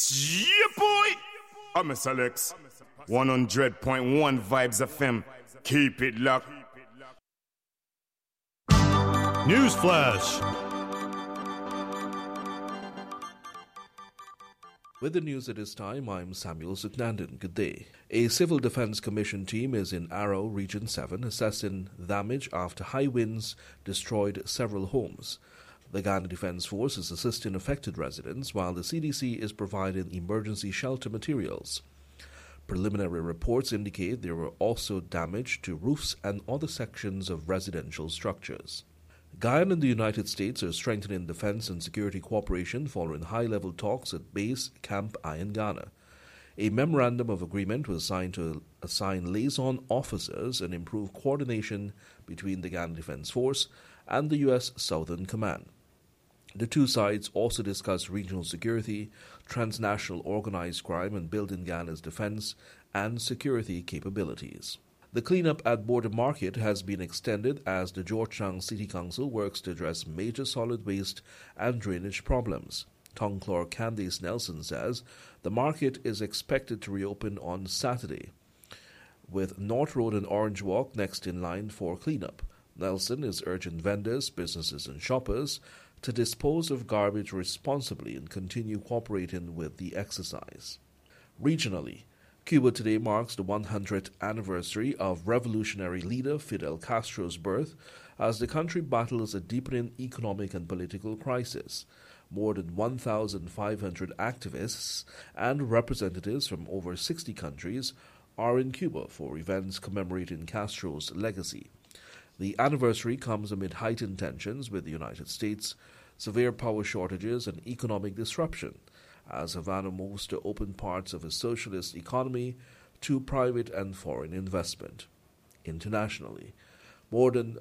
Yeah, boy. I'm a Alex. 100.1 Vibes FM. Keep it locked. Newsflash. With the news at this time, I'm Samuel Suknandon. Good day. A Civil Defense Commission team is in Arrow, Region 7, assessing damage after high winds destroyed several homes. The Ghana Defense Force is assisting affected residents, while the CDC is providing emergency shelter materials. Preliminary reports indicate there were also damage to roofs and other sections of residential structures. Guyana and the United States are strengthening defense and security cooperation following high-level talks at Base Camp I in Ghana. A memorandum of agreement was signed to assign liaison officers and improve coordination between the Ghana Defense Force and the U.S. Southern Command. The two sides also discussed regional security, transnational organized crime, and building Ghana's defense and security capabilities. The cleanup at Border Market has been extended as the Georgetown City Council works to address major solid waste and drainage problems. Tongclor Candace Nelson says the market is expected to reopen on Saturday, with North Road and Orange Walk next in line for cleanup. Nelson is urging vendors, businesses, and shoppers to dispose of garbage responsibly and continue cooperating with the exercise. Regionally, Cuba today marks the 100th anniversary of revolutionary leader Fidel Castro's birth as the country battles a deepening economic and political crisis. More than 1,500 activists and representatives from over 60 countries are in Cuba for events commemorating Castro's legacy. The anniversary comes amid heightened tensions with the United States, severe power shortages, and economic disruption, as Havana moves to open parts of a socialist economy to private and foreign investment. Internationally, more than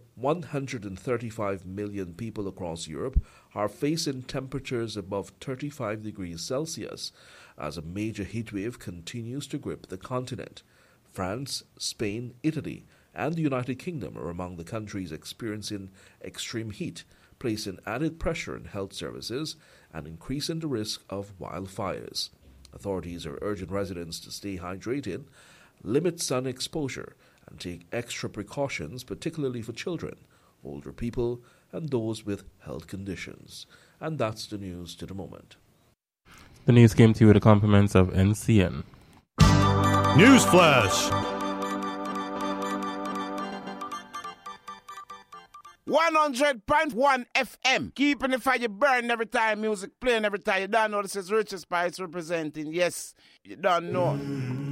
135 million people across Europe are facing temperatures above 35 degrees Celsius as a major heatwave continues to grip the continent. France, Spain, Italy, and the United Kingdom are among the countries experiencing extreme heat, placing added pressure on health services and increasing the risk of wildfires. Authorities are urging residents to stay hydrated, limit sun exposure, and take extra precautions, particularly for children, older people, and those with health conditions. And that's the news to the moment. The news came to you with the compliments of NCN. Newsflash. 100.1 FM. Keeping the fire burning every time music playing every time. You don't know this is Richard Spice representing. Yes, you don't know.